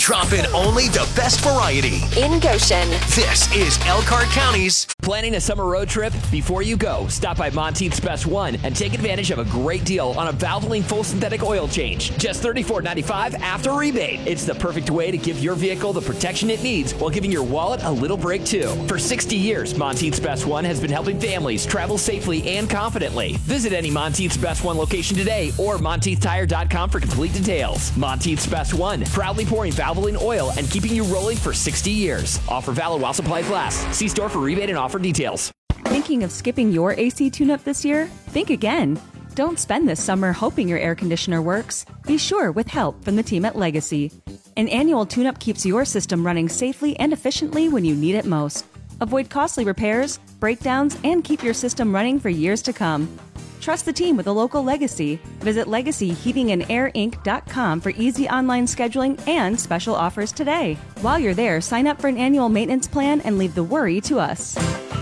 Dropping only the best variety. In Goshen. This is Elkhart County's. Planning a summer road trip? Before you go, stop by Monteith's Best One and take advantage of a great deal on a Valvoline full synthetic oil change. Just $34.95 after rebate. It's the perfect way to give your vehicle the protection it needs while giving your wallet a little break too. For 60 years, Monteith's Best One has been helping families travel safely and confidently. Visit any Monteith's Best One location today or MonteithTire.com for complete details. Monteith's Best One, proudly pouring Valvoline oil and keeping you rolling for 60 years. Offer valid while supplies last. See store for rebate and offer details. Thinking of skipping your AC tune-up this year? Think again. Don't spend this summer hoping your air conditioner works. Be sure with help from the team at Legacy. An annual tune-up keeps your system running safely and efficiently when you need it most. Avoid costly repairs, breakdowns, and keep your system running for years to come. Trust the team with a local Legacy. Visit LegacyHeatingandAirInc.com for easy online scheduling and special offers today. While you're there, sign up for an annual maintenance plan and leave the worry to us.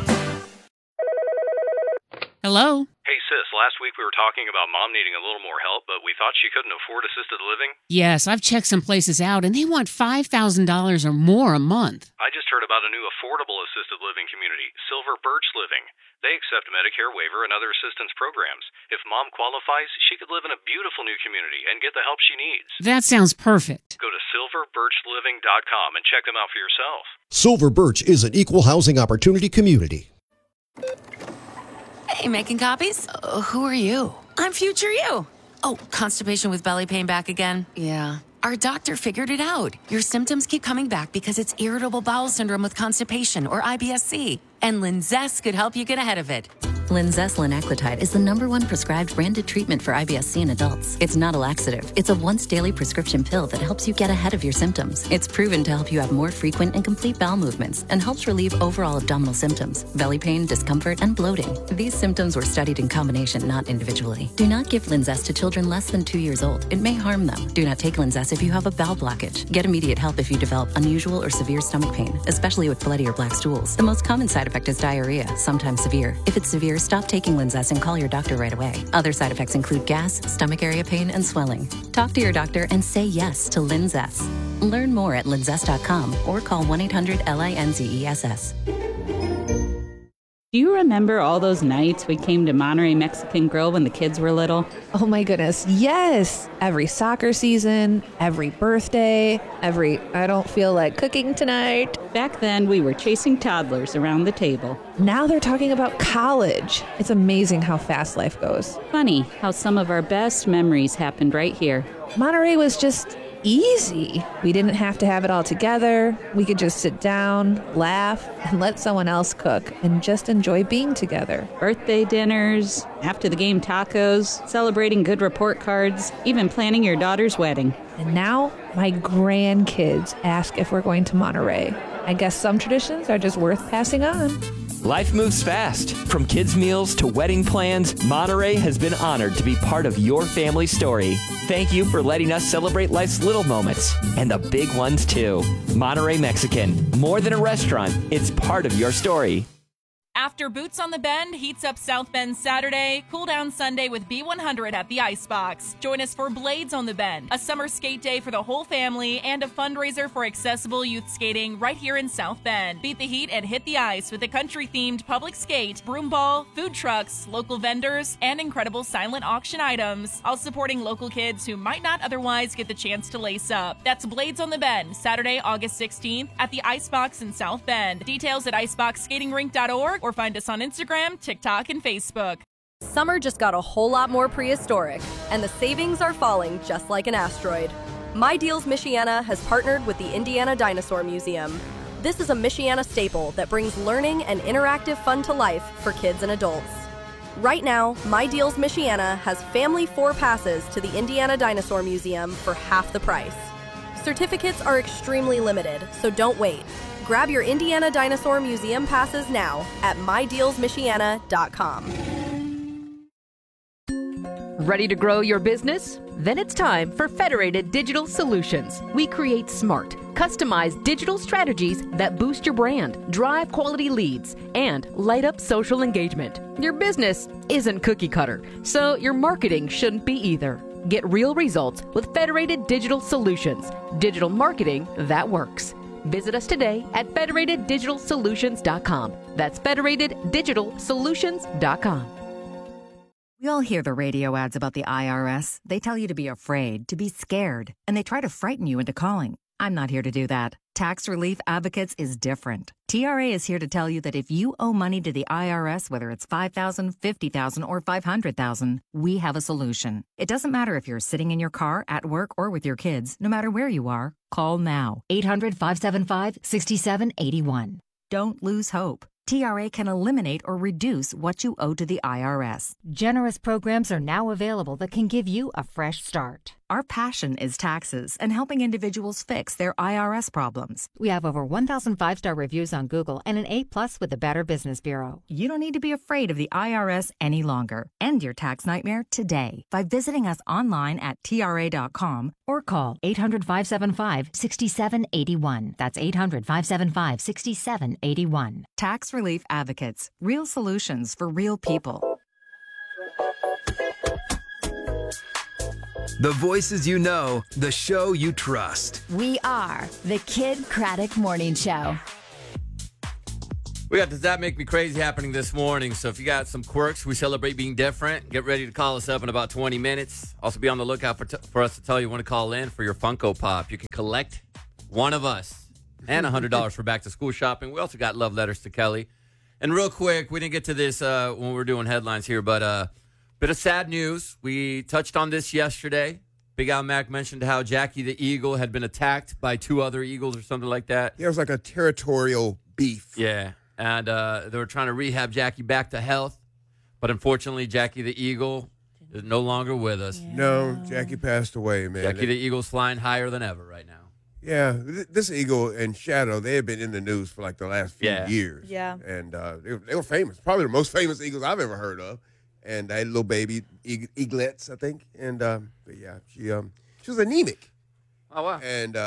Hello? Hey, sis, last week we were talking about Mom needing a little more help, but we thought she couldn't afford assisted living. Yes, I've checked some places out, and they want $5,000 or more a month. I just heard about a new affordable assisted living community, Silver Birch Living. They accept Medicare waiver and other assistance programs. If Mom qualifies, she could live in a beautiful new community and get the help she needs. That sounds perfect. Go to silverbirchliving.com and check them out for yourself. Silver Birch is an equal housing opportunity community. Hey, making copies? Who are you? I'm future you. Oh, constipation with belly pain back again? Yeah. Our doctor figured it out. Your symptoms keep coming back because it's irritable bowel syndrome with constipation, or IBS-C. And Linzess could help you get ahead of it. Linzess linaclotide is the #1 prescribed branded treatment for IBS-C in adults. It's not a laxative. It's a once-daily prescription pill that helps you get ahead of your symptoms. It's proven to help you have more frequent and complete bowel movements and helps relieve overall abdominal symptoms, belly pain, discomfort, and bloating. These symptoms were studied in combination, not individually. Do not give Linzess to children less than 2 years old. It may harm them. Do not take Linzess if you have a bowel blockage. Get immediate help if you develop unusual or severe stomach pain, especially with bloody or black stools. The most common side effect is diarrhea, sometimes severe. If it's severe, stop taking Linzess and call your doctor right away. Other side effects include gas, stomach area pain, and swelling. Talk to your doctor and say yes to Linzess. Learn more at linzess.com or call 1-800-LINZESS. Do you remember all those nights we came to Monterey Mexican Grill when the kids were little? Oh my goodness, yes! Every soccer season, every birthday, I don't feel like cooking tonight. Back then, we were chasing toddlers around the table. Now they're talking about college. It's amazing how fast life goes. Funny how some of our best memories happened right here. Monterey was just easy. We didn't have to have it all together. We could just sit down, laugh, and let someone else cook and just enjoy being together. Birthday dinners, after the game tacos, celebrating good report cards, even planning your daughter's wedding. And now my grandkids ask if we're going to Monterey. I guess some traditions are just worth passing on. Life moves fast. From kids' meals to wedding plans, Monterey has been honored to be part of your family story. Thank you for letting us celebrate life's little moments and the big ones too. Monterey Mexican, more than a restaurant, it's part of your story. After Boots on the Bend heats up South Bend Saturday, cool down Sunday with B100 at the Icebox. Join us for Blades on the Bend, a summer skate day for the whole family and a fundraiser for accessible youth skating right here in South Bend. Beat the heat and hit the ice with a country-themed public skate, broom ball, food trucks, local vendors, and incredible silent auction items, all supporting local kids who might not otherwise get the chance to lace up. That's Blades on the Bend, Saturday, August 16th at the Icebox in South Bend. Details at iceboxskatingrink.org or find us on Instagram, TikTok, and Facebook. Summer just got a whole lot more prehistoric, and the savings are falling just like an asteroid. My Deals Michiana has partnered with the Indiana Dinosaur Museum. This is a Michiana staple that brings learning and interactive fun to life for kids and adults. Right now, My Deals Michiana has family 4 passes to the Indiana Dinosaur Museum for half the price. Certificates are extremely limited, so don't wait. Grab your Indiana Dinosaur Museum passes now at mydealsmichiana.com. Ready to grow your business? Then it's time for Federated Digital Solutions. We create smart, customized digital strategies that boost your brand, drive quality leads, and light up social engagement. Your business isn't cookie cutter, so your marketing shouldn't be either. Get real results with Federated Digital Solutions. Digital marketing that works. Visit us today at federateddigitalsolutions.com. That's federateddigitalsolutions.com. We all hear the radio ads about the IRS. They tell you to be afraid, to be scared, and they try to frighten you into calling. I'm not here to do that. Tax Relief Advocates is different. TRA is here to tell you that if you owe money to the IRS, whether it's $5,000, $50,000, or $500,000, we have a solution. It doesn't matter if you're sitting in your car, at work, or with your kids. No matter where you are, call now. 800-575-6781. Don't lose hope. TRA can eliminate or reduce what you owe to the IRS. Generous programs are now available that can give you a fresh start. Our passion is taxes and helping individuals fix their IRS problems. We have over 1,000 5-star reviews on Google and an A+ with the Better Business Bureau. You don't need to be afraid of the IRS any longer. End your tax nightmare today by visiting us online at TRA.com or call 800-575-6781. That's 800-575-6781. Tax Relief Advocates. Real solutions for real people. The voices you know, the show you trust. We are the Kid Craddock Morning Show. We got Does That Make Me Crazy happening this morning. So if you got some quirks, we celebrate being different. Get ready to call us up in about 20 minutes. Also be on the lookout for us to tell you when to call in for your Funko Pop. You can collect one of us and $100 for back to school shopping. We also got love letters to Kelly. And real quick, we didn't get to this when we were doing headlines here, but bit of sad news. We touched on this yesterday. Big Al Mac mentioned how Jackie the Eagle had been attacked by 2 other eagles or something like that. There was like a territorial beef. Yeah, and they were trying to rehab Jackie back to health. But unfortunately, Jackie the Eagle is no longer with us. Yeah. No, Jackie passed away, man. Jackie the Eagle's flying higher than ever right now. Yeah, this eagle and Shadow, they have been in the news for like the last few years. Yeah. And they were famous. Probably the most famous eagles I've ever heard of. And they had little baby eaglets, I think. And but yeah, she was anemic. Oh wow!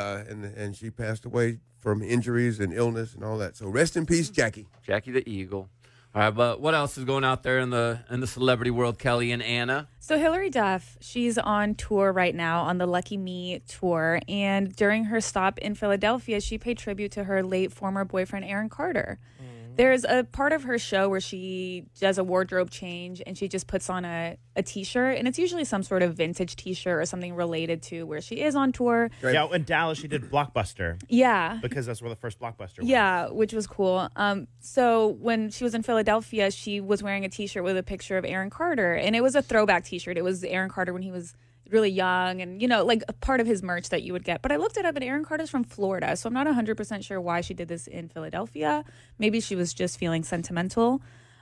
And she passed away from injuries and illness and all that. So rest in peace, Jackie. Jackie the Eagle. All right, but what else is going out there in the celebrity world, Kelly and Anna? So Hilary Duff, she's on tour right now on the Lucky Me tour, and during her stop in Philadelphia, she paid tribute to her late former boyfriend Aaron Carter. There's a part of her show where she does a wardrobe change and she just puts on a T-shirt, and it's usually some sort of vintage T-shirt or something related to where she is on tour. Yeah, in Dallas she did Blockbuster. Yeah. Because that's where the first Blockbuster was. Yeah, which was cool. So when she was in Philadelphia, she was wearing a T-shirt with a picture of Aaron Carter, and it was a throwback T-shirt. It was Aaron Carter when he was really young and, you know, like a part of his merch that you would get. But I looked it up, and Aaron Carter's from Florida, so I'm not 100% sure why she did this in Philadelphia. Maybe she was just feeling sentimental.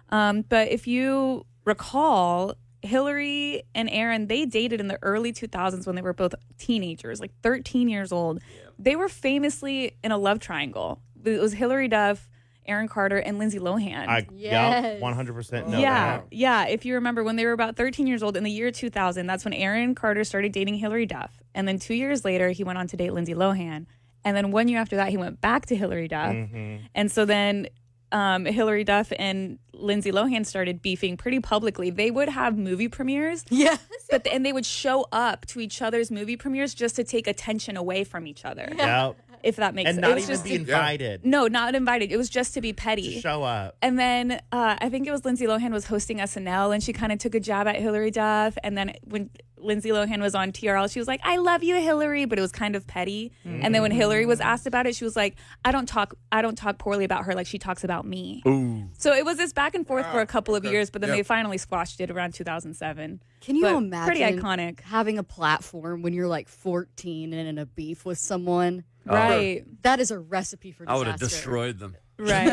But if you recall, Hillary and Aaron, they dated in the early 2000s when they were both teenagers, like 13 years old. Yeah. They were famously in a love triangle. It was Hilary Duff, Aaron Carter, and Lindsay Lohan. Yeah, 100% know that. Yeah, if you remember, when they were about 13 years old in the year 2000, that's when Aaron Carter started dating Hilary Duff. And then 2 years later, he went on to date Lindsay Lohan. And then 1 year after that, he went back to Hilary Duff. Mm-hmm. And so then Hilary Duff and Lindsay Lohan started beefing pretty publicly. They would have movie premieres. Yes. And they would show up to each other's movie premieres just to take attention away from each other. Yeah. If that makes sense. And not even be invited. No, not invited. It was just to be petty. To show up. And then I think it was Lindsay Lohan was hosting SNL, and she kind of took a jab at Hilary Duff. And then when Lindsay Lohan was on TRL, she was like, "I love you, Hillary," but it was kind of petty. Mm-hmm. And then when Hillary was asked about it, she was like, I don't talk poorly about her like she talks about me. Ooh. So it was this back and forth for a couple of years, but then they finally squashed it around 2007. Can you imagine pretty iconic having a platform when you're like 14 and in a beef with someone? Right. That is a recipe for disaster. I would have destroyed them. Right.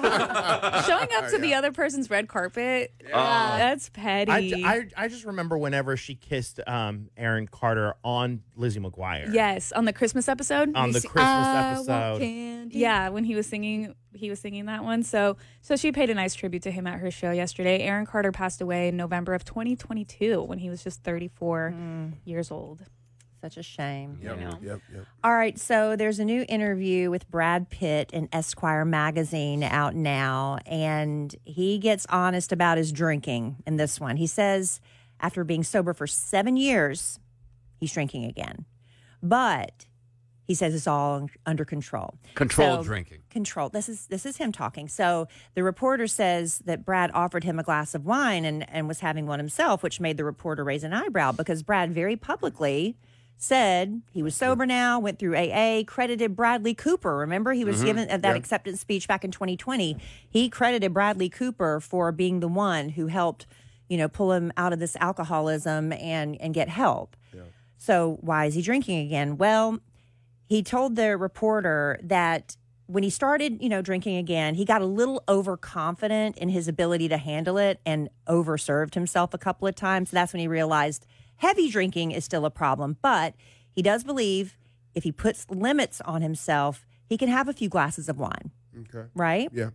Showing up to the other person's red carpet. Yeah. That's petty. I just remember whenever she kissed Aaron Carter on Lizzie McGuire. Yes, on the Christmas episode. On the Christmas episode. Yeah, when he was singing that one. So she paid a nice tribute to him at her show yesterday. Aaron Carter passed away in November of 2022 when he was just 34 years old. Such a shame. Yep. All right, so there's a new interview with Brad Pitt in Esquire magazine out now, and he gets honest about his drinking in this one. He says after being sober for 7 years, he's drinking again. But he says it's all under control. Controlled drinking. Control. This is him talking. So the reporter says that Brad offered him a glass of wine and was having one himself, which made the reporter raise an eyebrow because Brad very publicly said he was sober now, went through AA, credited Bradley Cooper. Remember, he was given that acceptance speech back in 2020. He credited Bradley Cooper for being the one who helped, pull him out of this alcoholism and get help. Yeah. So why is he drinking again? Well, he told the reporter that when he started, drinking again, he got a little overconfident in his ability to handle it and overserved himself a couple of times. That's when he realized heavy drinking is still a problem, but he does believe if he puts limits on himself, he can have a few glasses of wine. Okay. Right? Yeah.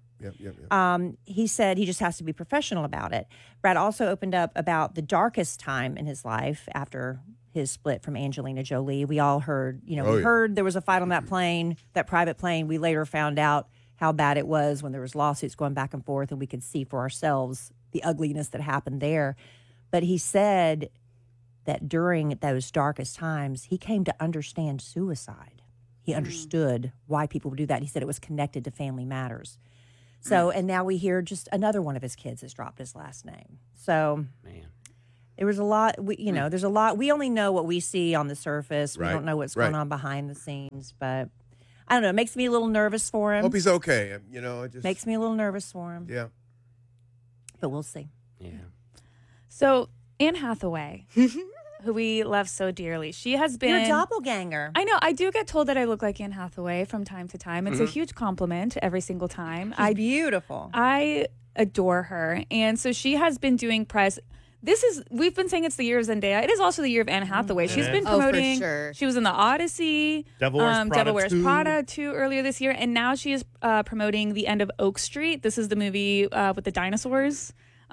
He said he just has to be professional about it. Brad also opened up about the darkest time in his life after his split from Angelina Jolie. We all heard, heard there was a fight on that plane, that private plane. We later found out how bad it was when there was lawsuits going back and forth, and we could see for ourselves the ugliness that happened there. But he said that during those darkest times, he came to understand suicide. He understood why people would do that. He said it was connected to family matters. So, and now we hear just another one of his kids has dropped his last name. So, man, there was a lot, there's a lot. We only know what we see on the surface. We don't know what's going on behind the scenes, but I don't know. It makes me a little nervous for him. Hope he's okay. It just makes me a little nervous for him. Yeah. But we'll see. Yeah. So, Anne Hathaway, who we love so dearly, she has been... You're a doppelganger. I know. I do get told that I look like Anne Hathaway from time to time. It's a huge compliment every single time. She's beautiful. I adore her. And so she has been doing press... We've been saying it's the year of Zendaya. It is also the year of Anne Hathaway. She's been promoting. For sure. She was in the Odyssey. Devil Wears Prada 2 earlier this year. And now she is promoting The End of Oak Street. This is the movie with the dinosaurs.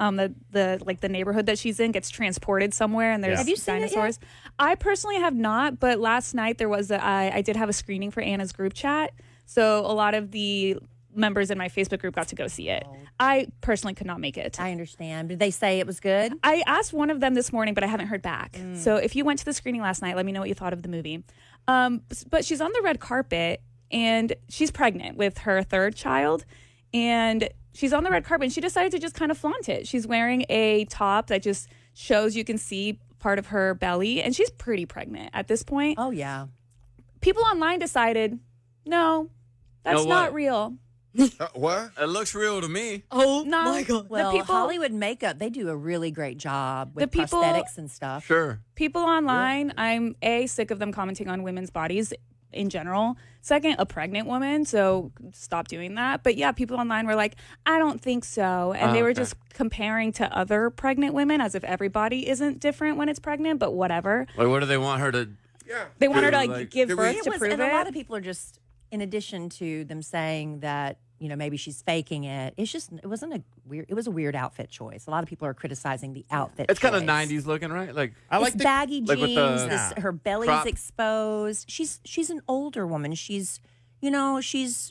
The neighborhood that she's in gets transported somewhere and there's Have you seen dinosaurs. it yet? I personally have not, but last night there was I did have a screening for Anna's group chat. So a lot of the members in my Facebook group got to go see it. I personally could not make it. I understand. Did they say it was good? I asked one of them this morning, but I haven't heard back. So if you went to the screening last night, let me know what you thought of the movie. But she's on the red carpet and she's pregnant with her third child. And she's on the red carpet and she decided to just kind of flaunt it. She's wearing a top that just shows you can see part of her belly. And she's pretty pregnant at this point. Oh, yeah. People online decided, no, that's not real. What? It looks real to me. Oh, no. My God. Well, Hollywood makeup, they do a really great job with prosthetics and stuff. Sure. People online, I'm sick of them commenting on women's bodies in general. Second, a pregnant woman, so stop doing that. But yeah, people online were like, I don't think so. And they were just comparing to other pregnant women as if everybody isn't different when it's pregnant, but whatever. Like, what do they want her to... Yeah. They want her to give birth to prove and it. a lot of people are just, in addition to them saying that, maybe she's faking it, it was a weird outfit choice. A lot of people are criticizing the outfit It's kind of choice. 90s looking, right? Like I like baggy jeans. Like with her belly's crop. exposed. She's an older woman. She's more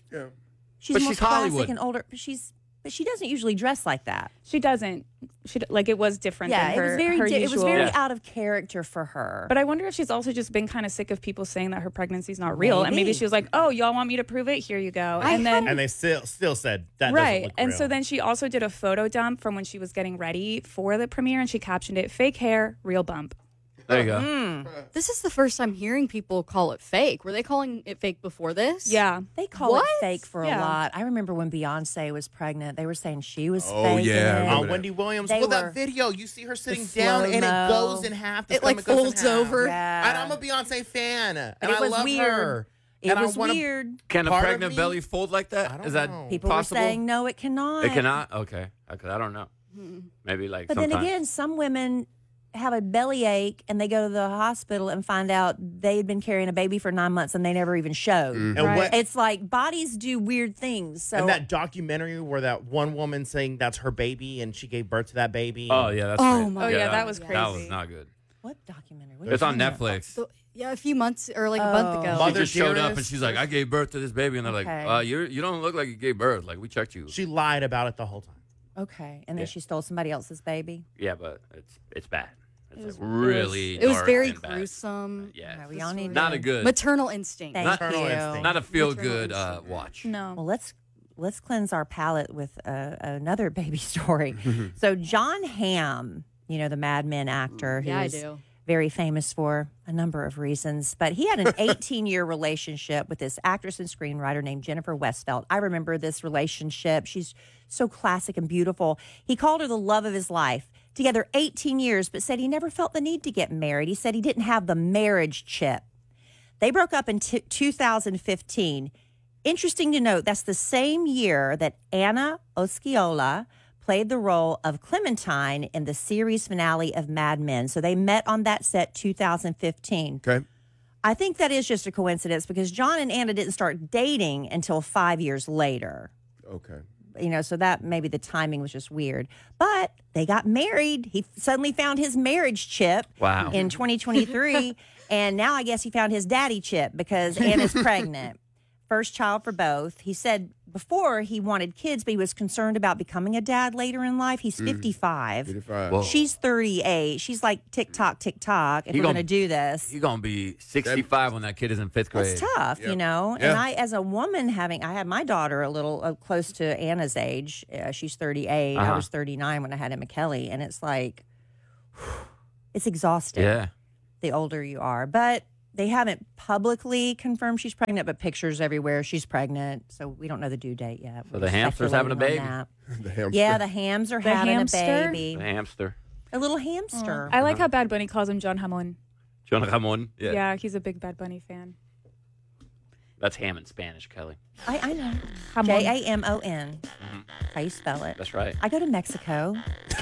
Hollywood. classic and older. But she doesn't usually dress like that. She doesn't. It was different than her, her it was usual. very out of character for her. But I wonder if she's also just been kind of sick of people saying that her pregnancy's not real. And maybe she was like, oh, y'all want me to prove it? Here you go. And they still said that right. doesn't look And real. so then she also did a photo dump from when she was getting ready for the premiere, and she captioned it, fake hair, real bump. There you go. This is the first time hearing people call it fake. Were they calling it fake before this? Yeah. They call it fake for a lot. I remember when Beyonce was pregnant, they were saying she was faking it. Wendy Williams. They that video, you see her sitting down and it goes in half. The stomach goes folds in half. over. Yeah. And I'm a Beyonce fan. And it was I love weird. her. It And was I wanna- weird. Can a Part of pregnant me- belly fold like that? I don't Is that know. People possible? were saying, no, it cannot. It cannot? Okay. Because I don't know. Maybe like But sometime. then again, some women have a belly ache and they go to the hospital and find out they had been carrying a baby for 9 months and they never even showed. And what- It's like bodies do weird things. So and that documentary where that one woman saying that's her baby and she gave birth to that baby. Oh, yeah. That's Oh, great. my yeah, that was That crazy. was not good. what documentary? What It's are you on talking about? Netflix. Yeah, a few months or like a month ago. She Mother just showed up and Dearest. she's like, I gave birth to this baby. And they're Okay. like, you don't look like you gave birth. Like, we checked you. She lied about it the whole time. Okay. And then Yeah. she stole somebody else's baby. Yeah, but it's bad. It's really It was dark very and bad. gruesome. Yeah, we all need not a good maternal instinct. Thank you. Not a feel good watch. No. Well, let's cleanse our palate with another baby story. So John Hamm, you know, the Mad Men actor, Yeah, I who's do. very famous for a number of reasons, but he had an 18-year relationship with this actress and screenwriter named Jennifer Westfeldt. I remember this relationship. She's so classic and beautiful. He called her the love of his life. Together 18 years, but said he never felt the need to get married. He said he didn't have the marriage chip. They broke up in 2015. Interesting to note, that's the same year that Anna Osceola played the role of Clementine in the series finale of Mad Men. So they met on that set 2015. Okay. I think that is just a coincidence because John and Anna didn't start dating until 5 years later. Okay. You know, so that maybe the timing was just weird. But they got married. He suddenly found his marriage chip in 2023. And now I guess he found his daddy chip because Anna's pregnant. First child for both. He said before he wanted kids, but he was concerned about becoming a dad later in life. He's 55. 55. Whoa. She's 38. She's like tick-tock, tick-tock if we're going to do this. You're going to be 65 when that kid is in 5th grade. It's tough, you know. Yeah. And I, as a woman, I had my daughter a little close to Anna's age. She's 38. I was 39 when I had Emma Kelly. And it's like, it's exhausting. Yeah. The older you are. But they haven't publicly confirmed she's pregnant, but pictures everywhere. She's pregnant. So we don't know the due date yet. So the hamster's having a baby. The hamster. Yeah, the hams are The having hamster? a baby. The hamster. A little hamster. I like how Bad Bunny calls him John Hamon. John Ramon. Yeah. Yeah, he's a big Bad Bunny fan. That's ham in Spanish, Kelly. I know. Jamon. Jamon. How you spell it. That's right. I go to Mexico.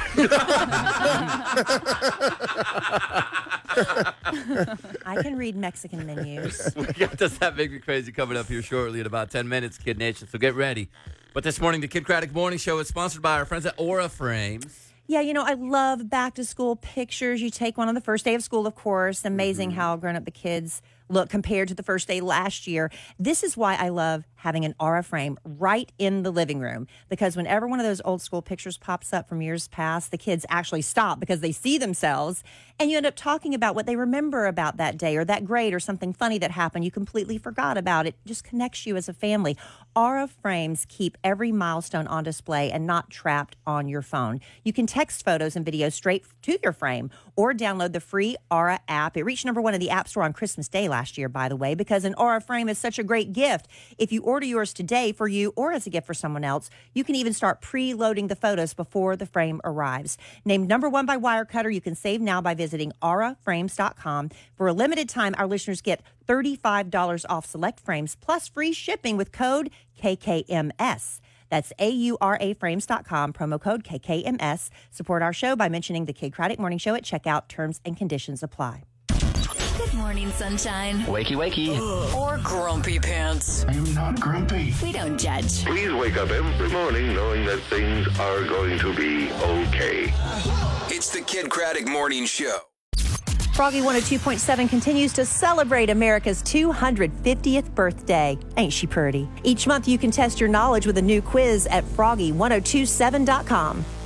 I can read Mexican menus. We got Does That Make Me Crazy coming up here shortly in about 10 minutes, Kid Nation, so get ready. But this morning, the Kid Craddock Morning Show is sponsored by our friends at Aura Frames. Yeah, you know, I love back-to-school pictures. You take one on the first day of school, of course. Amazing how grown-up the kids look compared to the first day last year. This is why I love having an Aura frame right in the living room, because whenever one of those old school pictures pops up from years past, the kids actually stop because they see themselves, and you end up talking about what they remember about that day or that grade or something funny that happened. You completely forgot about it. Just connects you as a family. Aura frames keep every milestone on display and not trapped on your phone. You can text photos and videos straight to your frame or download the free Aura app. It reached #1 in the App Store on Christmas Day last year, by the way, because an Aura frame is such a great gift. If you order yours today for you or as a gift for someone else, you can even start preloading the photos before the frame arrives. Named #1 by Wirecutter, you can save now by visiting auraframes.com. For a limited time, our listeners get $35 off select frames plus free shipping with code KKMS. That's AURAFrames.com, promo code KKMS. Support our show by mentioning the Kid Craddock Morning Show at checkout. Terms and conditions apply. Good morning, sunshine. Wakey, wakey. Or grumpy pants. I am not grumpy. We don't judge. Please wake up every morning knowing that things are going to be okay. It's the Kid Craddock Morning Show. Froggy 102.7 continues to celebrate America's 250th birthday. Ain't she pretty? Each month you can test your knowledge with a new quiz at froggy1027.com.